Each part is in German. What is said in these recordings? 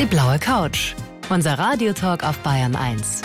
Die blaue Couch. Unser Radiotalk auf Bayern 1.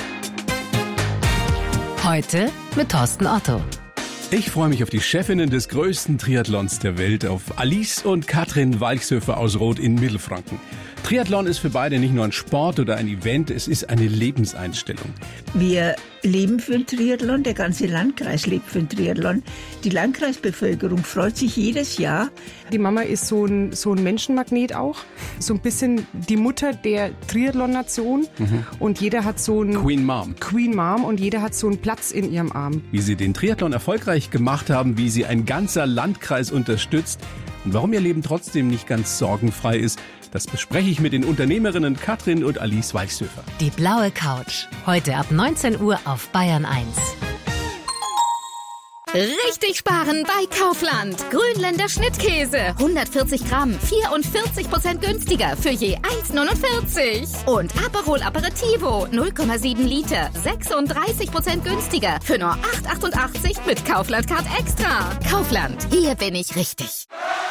Heute mit Thorsten Otto. Ich freue mich auf die Chefinnen des größten Triathlons der Welt, auf Alice und Katrin Walchshofer aus Roth in Mittelfranken. Triathlon ist für beide nicht nur ein Sport oder ein Event, es ist eine Lebenseinstellung. Wir leben für den Triathlon, der ganze Landkreis lebt für den Triathlon. Die Landkreisbevölkerung freut sich jedes Jahr. Die Mama ist so ein Menschenmagnet auch, so ein bisschen die Mutter der Triathlon-Nation. Und jeder hat so einen Queen Mom und jeder hat so einen Platz in ihrem Arm. Wie sie den Triathlon erfolgreich gemacht haben, wie sie ein ganzer Landkreis unterstützt und warum ihr Leben trotzdem nicht ganz sorgenfrei ist, das bespreche ich mit den Unternehmerinnen Katrin und Alice Walchshofer. Die blaue Couch. Heute ab 19 Uhr auf Bayern 1. Richtig sparen bei Kaufland. Grünländer Schnittkäse. 140 Gramm, 44% günstiger für je 1,49. Und Aperol Aperitivo, 0,7 Liter, 36% günstiger für nur 8,88 mit Kaufland Card Extra. Kaufland, hier bin ich richtig.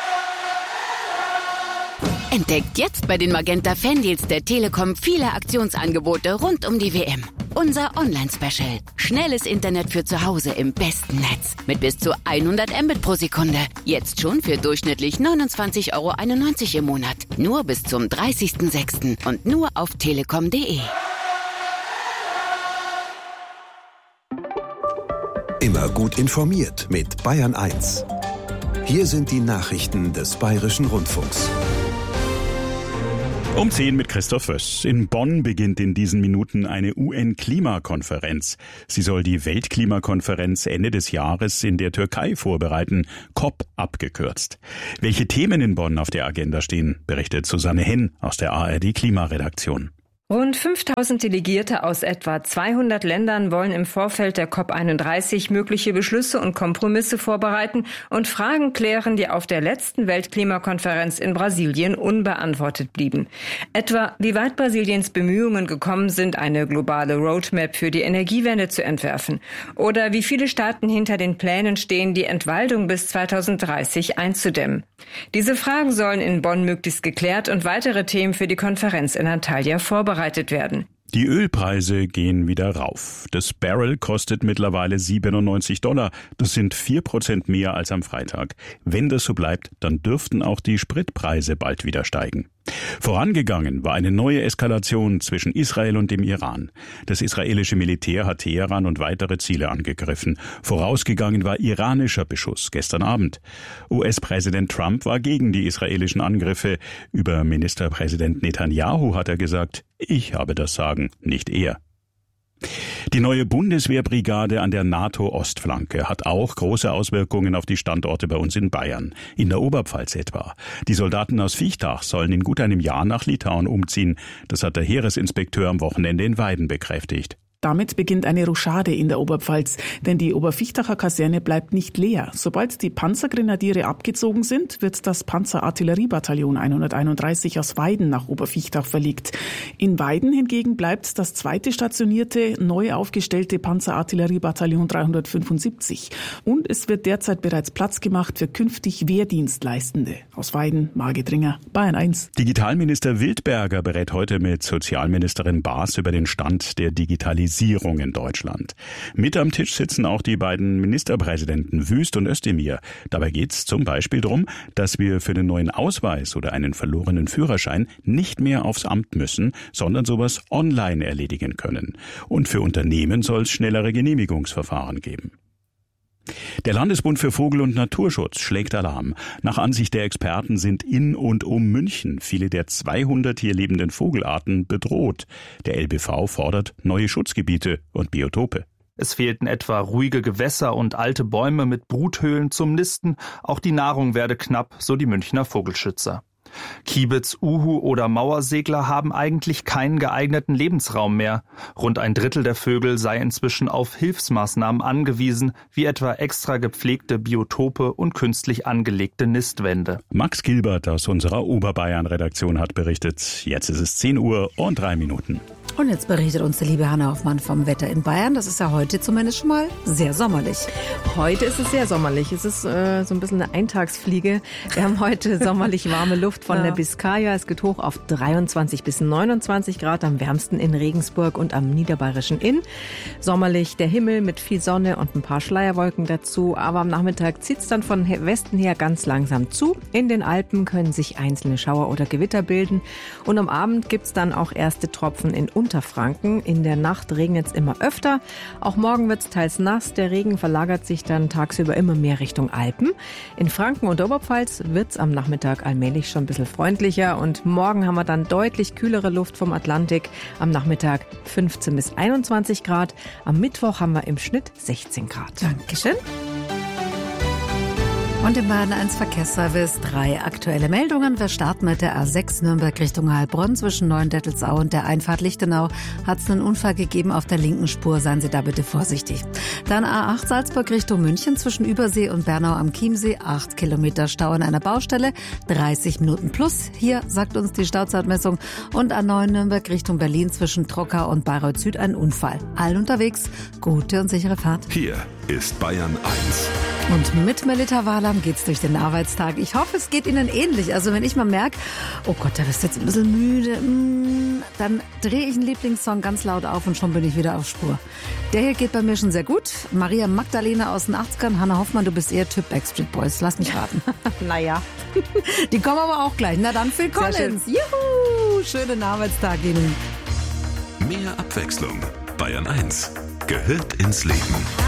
Entdeckt jetzt bei den Magenta Fandeals der Telekom viele Aktionsangebote rund um die WM. Unser Online-Special. Schnelles Internet für zu Hause im besten Netz. Mit bis zu 100 Mbit pro Sekunde. Jetzt schon für durchschnittlich 29,91 € im Monat. Nur bis zum 30.06. und nur auf telekom.de. Immer gut informiert mit Bayern 1. Hier sind die Nachrichten des Bayerischen Rundfunks. Um 10 mit Christoph Wöss. In Bonn beginnt in diesen Minuten eine UN-Klimakonferenz. Sie soll die Weltklimakonferenz Ende des Jahres in der Türkei vorbereiten, COP abgekürzt. Welche Themen in Bonn auf der Agenda stehen, berichtet Susanne Henn aus der ARD-Klimaredaktion. Rund 5000 Delegierte aus etwa 200 Ländern wollen im Vorfeld der COP31 mögliche Beschlüsse und Kompromisse vorbereiten und Fragen klären, die auf der letzten Weltklimakonferenz in Brasilien unbeantwortet blieben. Etwa, wie weit Brasiliens Bemühungen gekommen sind, eine globale Roadmap für die Energiewende zu entwerfen. Oder wie viele Staaten hinter den Plänen stehen, die Entwaldung bis 2030 einzudämmen. Diese Fragen sollen in Bonn möglichst geklärt und weitere Themen für die Konferenz in Antalya vorbereitet werden. Die Ölpreise gehen wieder rauf. Das Barrel kostet mittlerweile $97. Das sind 4% mehr als am Freitag. Wenn das so bleibt, dann dürften auch die Spritpreise bald wieder steigen. Vorangegangen war eine neue Eskalation zwischen Israel und dem Iran. Das israelische Militär hat Teheran und weitere Ziele angegriffen. Vorausgegangen war iranischer Beschuss gestern Abend. US-Präsident Trump war gegen die israelischen Angriffe. Über Ministerpräsident Netanyahu hat er gesagt, ich habe das Sagen, nicht er. Die neue Bundeswehrbrigade an der NATO-Ostflanke hat auch große Auswirkungen auf die Standorte bei uns in Bayern, in der Oberpfalz etwa. Die Soldaten aus Viechtach sollen in gut einem Jahr nach Litauen umziehen. Das hat der Heeresinspekteur am Wochenende in Weiden bekräftigt. Damit beginnt eine Rochade in der Oberpfalz, denn die Obervichtacher Kaserne bleibt nicht leer. Sobald die Panzergrenadiere abgezogen sind, wird das Panzerartilleriebataillon 131 aus Weiden nach Obervichtach verlegt. In Weiden hingegen bleibt das zweite stationierte, neu aufgestellte Panzerartilleriebataillon 375. Und es wird derzeit bereits Platz gemacht für künftig Wehrdienstleistende. Aus Weiden, Margit Ringer, Bayern 1. Digitalminister Wildberger berät heute mit Sozialministerin Baas über den Stand der Digitalisierung in Deutschland. Mit am Tisch sitzen auch die beiden Ministerpräsidenten Wüst und Özdemir. Dabei geht es zum Beispiel darum, dass wir für den neuen Ausweis oder einen verlorenen Führerschein nicht mehr aufs Amt müssen, sondern sowas online erledigen können. Und für Unternehmen soll es schnellere Genehmigungsverfahren geben. Der Landesbund für Vogel- und Naturschutz schlägt Alarm. Nach Ansicht der Experten sind in und um München viele der 200 hier lebenden Vogelarten bedroht. Der LBV fordert neue Schutzgebiete und Biotope. Es fehlten etwa ruhige Gewässer und alte Bäume mit Bruthöhlen zum Nisten. Auch die Nahrung werde knapp, so die Münchner Vogelschützer. Kiebitz, Uhu oder Mauersegler haben eigentlich keinen geeigneten Lebensraum mehr. Rund ein Drittel der Vögel sei inzwischen auf Hilfsmaßnahmen angewiesen, wie etwa extra gepflegte Biotope und künstlich angelegte Nistwände. Max Gilbert aus unserer Oberbayern-Redaktion hat berichtet. Jetzt ist es 10:03 Uhr. Und jetzt berichtet uns die liebe Hanna Hoffmann vom Wetter in Bayern. Das ist ja heute zumindest schon mal sehr sommerlich. Heute ist es sehr sommerlich. Es ist so ein bisschen eine Eintagsfliege. Wir haben heute sommerlich warme Luft von der Biskaya. Es geht hoch auf 23 bis 29 Grad, am wärmsten in Regensburg und am Niederbayerischen Inn. Sommerlich der Himmel mit viel Sonne und ein paar Schleierwolken dazu. Aber am Nachmittag zieht es dann von Westen her ganz langsam zu. In den Alpen können sich einzelne Schauer oder Gewitter bilden. Und am Abend gibt es dann auch erste Tropfen in Unterfranken. In der Nacht regnet es immer öfter. Auch morgen wird es teils nass. Der Regen verlagert sich dann tagsüber immer mehr Richtung Alpen. In Franken und Oberpfalz wird es am Nachmittag allmählich schon ein bisschen freundlicher. Und morgen haben wir dann deutlich kühlere Luft vom Atlantik. Am Nachmittag 15 bis 21 Grad. Am Mittwoch haben wir im Schnitt 16 Grad. Dankeschön. Und im Bayern 1 Verkehrsservice 3 aktuelle Meldungen. Wir starten mit der A6 Nürnberg Richtung Heilbronn. Zwischen Neuendettelsau und der Einfahrt Lichtenau hat es einen Unfall gegeben auf der linken Spur. Seien Sie da bitte vorsichtig. Dann A8 Salzburg Richtung München zwischen Übersee und Bernau am Chiemsee. 8 Kilometer Stau an einer Baustelle. 30 Minuten plus. Hier sagt uns die Stauzeitmessung. Und A9 Nürnberg Richtung Berlin zwischen Trockau und Bayreuth Süd ein Unfall. Allen unterwegs. Gute und sichere Fahrt. Hier ist Bayern 1. Und mit Melita Wahlam geht's durch den Arbeitstag. Ich hoffe, es geht Ihnen ähnlich. Also wenn ich mal merke, oh Gott, da bist du jetzt ein bisschen müde, dann drehe ich einen Lieblingssong ganz laut auf und schon bin ich wieder auf Spur. Der hier geht bei mir schon sehr gut. Maria Magdalena aus den 80ern. Hanna Hoffmann, du bist eher Typ Backstreet Boys. Lass mich raten. Naja. Die kommen aber auch gleich. Na dann, Phil Collins. Juhu, schönen Arbeitstag Ihnen. Mehr Abwechslung. Bayern 1 gehört ins Leben.